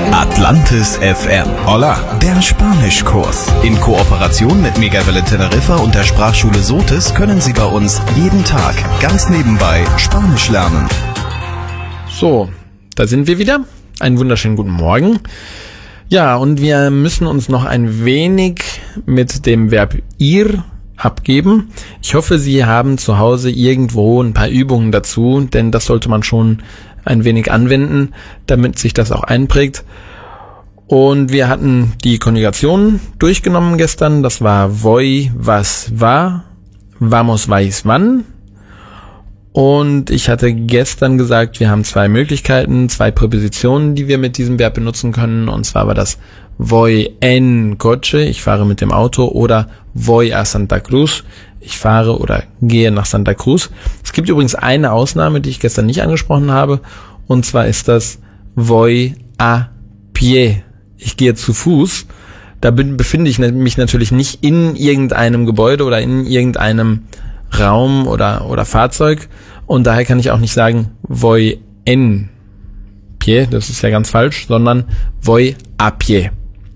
Atlantis FM. Hola, der Spanischkurs. In Kooperation mit Megawelle Teneriffa und der Sprachschule Sotis können Sie bei uns jeden Tag ganz nebenbei Spanisch lernen. So, da sind wir wieder. Einen wunderschönen guten Morgen. Ja, und wir müssen uns noch ein wenig mit dem Verb ir abgeben. Ich hoffe, Sie haben zu Hause irgendwo ein paar Übungen dazu, denn das sollte man schon ein wenig anwenden, damit sich das auch einprägt. Und wir hatten die Konjugation durchgenommen gestern. Das war voy, was war, vamos, vais, wann. Und ich hatte gestern gesagt, wir haben zwei Möglichkeiten, zwei Präpositionen, die wir mit diesem Verb benutzen können. Und zwar war das voy en coche, ich fahre mit dem Auto, oder voy a Santa Cruz, ich fahre oder gehe nach Santa Cruz. Es gibt übrigens eine Ausnahme, die ich gestern nicht angesprochen habe, und zwar ist das voy a pie, ich gehe zu Fuß. Da befinde ich mich natürlich nicht in irgendeinem Gebäude oder in irgendeinem Raum oder Fahrzeug, und daher kann ich auch nicht sagen voy en pie, das ist ja ganz falsch, sondern voy a pie.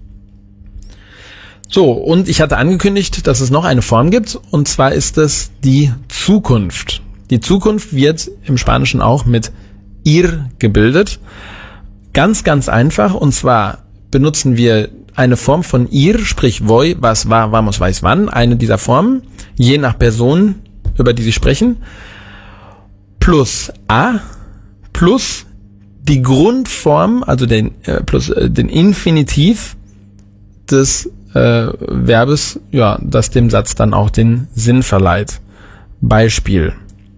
So, und ich hatte angekündigt, dass es noch eine Form gibt, und zwar ist es die Zukunft. Die Zukunft wird im Spanischen auch mit ir gebildet. Ganz, ganz einfach, und zwar benutzen wir eine Form von ir, sprich voy, was war, vamos, weiß, wann, eine dieser Formen, je nach Person, über die Sie sprechen, plus a, plus die Grundform, also plus den Infinitiv des Verbes, ja, das dem Satz dann auch den Sinn verleiht. Beispiel: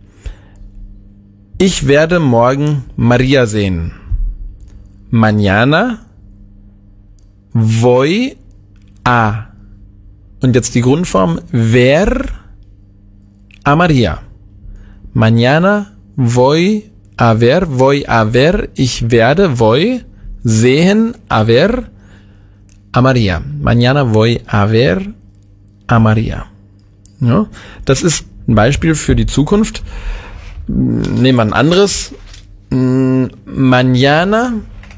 Ich werde morgen Maria sehen. Mañana voy a. Und jetzt die Grundform ver a Maria. Mañana voy a ver, ich werde, voy, sehen, a ver, a Maria. Mañana voy a ver a Maria. Ja, das ist ein Beispiel für die Zukunft. Nehmen wir ein anderes. Mañana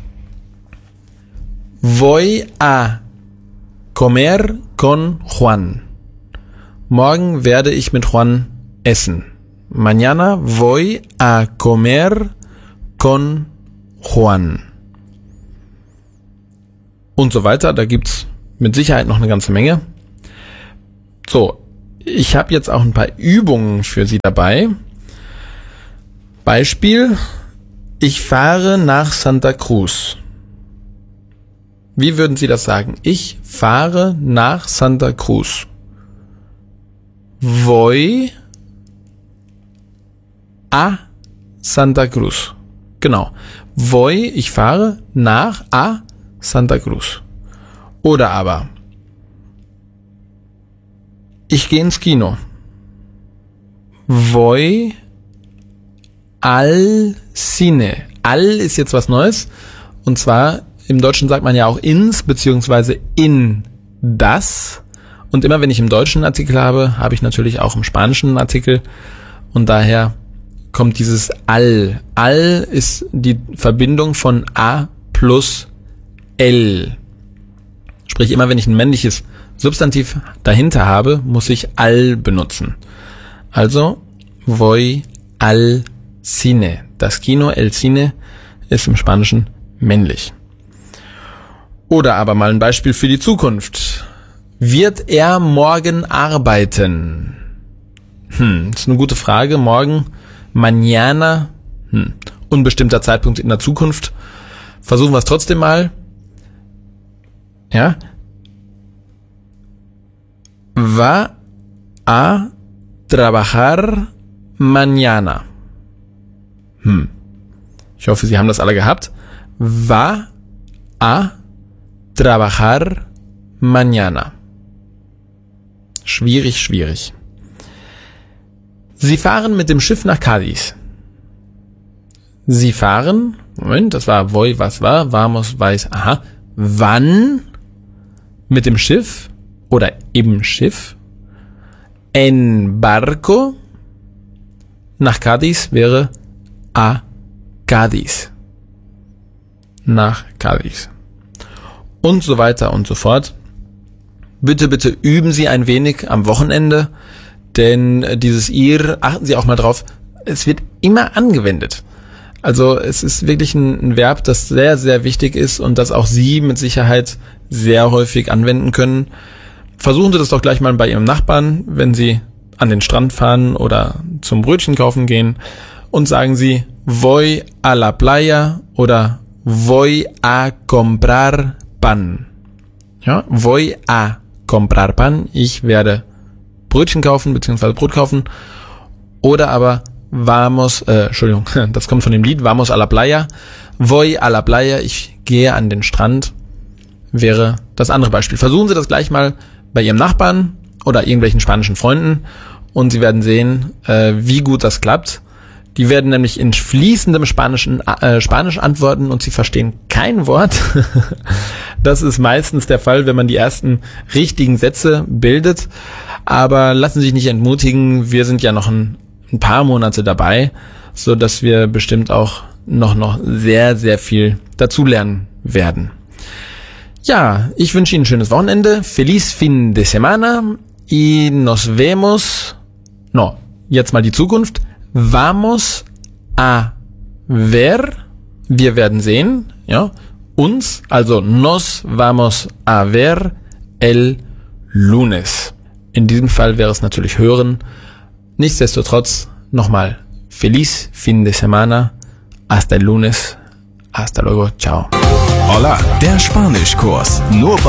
voy a comer con Juan. Morgen werde ich mit Juan essen. Mañana voy a comer con Juan. Und so weiter. Da gibt's mit Sicherheit noch eine ganze Menge. So, ich habe jetzt auch ein paar Übungen für Sie dabei. Beispiel: Ich fahre nach Santa Cruz. Wie würden Sie das sagen? Ich fahre nach Santa Cruz. Voy a Santa Cruz. Genau. Voy, ich fahre nach a Santa Cruz. Oder aber: Ich gehe ins Kino. Voy al cine. Al ist jetzt was Neues. Und zwar, im Deutschen sagt man ja auch ins, beziehungsweise in das. Und immer wenn ich im Deutschen einen Artikel habe, habe ich natürlich auch im Spanischen einen Artikel. Und daher kommt dieses al. Al ist die Verbindung von a plus l. Sprich, immer wenn ich ein männliches Substantiv dahinter habe, muss ich al benutzen. Also, voy al cine. Das Kino, el cine, ist im Spanischen männlich. Oder aber mal ein Beispiel für die Zukunft. Wird er morgen arbeiten? Das ist eine gute Frage. Morgen, mañana, unbestimmter Zeitpunkt in der Zukunft. Versuchen wir es trotzdem mal. Ja. Va a trabajar mañana. Ich hoffe, Sie haben das alle gehabt. Va a trabajar mañana. Schwierig, schwierig. Sie fahren mit dem Schiff nach Cádiz. Sie fahren, Moment, das war voy, was war, vamos, weiß, aha. Wann mit dem Schiff oder im Schiff? En barco. Nach Cádiz wäre a Cádiz. Nach Cádiz. und so weiter und so fort. Bitte, bitte üben Sie ein wenig am Wochenende, denn dieses ir, achten Sie auch mal drauf, es wird immer angewendet. Also es ist wirklich ein Verb, das sehr, sehr wichtig ist und das auch Sie mit Sicherheit sehr häufig anwenden können. Versuchen Sie das doch gleich mal bei Ihrem Nachbarn, wenn Sie an den Strand fahren oder zum Brötchen kaufen gehen, und sagen Sie voy a la playa oder voy a comprar pan. Ja, voy a comprar pan, ich werde Brötchen kaufen bzw. Brot kaufen, oder aber vamos, Entschuldigung, das kommt von dem Lied, vamos a la playa, voy a la playa, ich gehe an den Strand, wäre das andere Beispiel. Versuchen Sie das gleich mal bei Ihrem Nachbarn oder irgendwelchen spanischen Freunden und Sie werden sehen, wie gut das klappt. Die werden nämlich in fließendem Spanisch antworten und Sie verstehen kein Wort. Das ist meistens der Fall, wenn man die ersten richtigen Sätze bildet. Aber lassen Sie sich nicht entmutigen, wir sind ja noch ein paar Monate dabei, so dass wir bestimmt auch noch sehr, sehr viel dazulernen werden. Ja, ich wünsche Ihnen ein schönes Wochenende. Feliz fin de semana y nos vemos. No, jetzt mal die Zukunft. Vamos a ver. Wir werden sehen, ja, uns, also nos vamos a ver el lunes. In diesem Fall wäre es natürlich hören. Nichtsdestotrotz nochmal feliz fin de semana. Hasta el lunes. Hasta luego. Ciao. Hola, der Spanischkurs. Nur